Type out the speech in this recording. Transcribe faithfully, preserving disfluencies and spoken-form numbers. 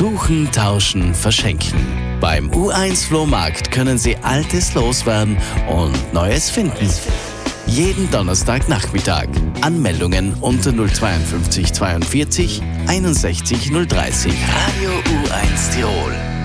Suchen, tauschen, verschenken. Beim U eins Flohmarkt können Sie Altes loswerden und Neues finden. Jeden Donnerstagnachmittag. Anmeldungen unter null zweiundfünfzig zweiundvierzig einundsechzig null dreißig. Radio U eins Tirol.